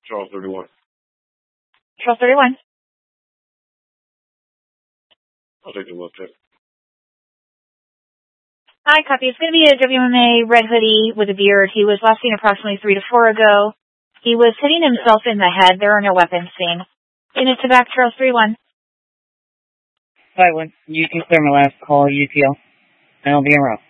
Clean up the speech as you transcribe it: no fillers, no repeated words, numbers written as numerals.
Charles 31. Charles 31. I'll take a look at it. Hi, copy. It's going to be a WMA red hoodie with a beard. He was last seen approximately 3 to 4 ago. He was hitting himself in the head. There are no weapons seen. Unit to back, Charles 31. 5-1. You confirm my last call, UTL. I'll be around.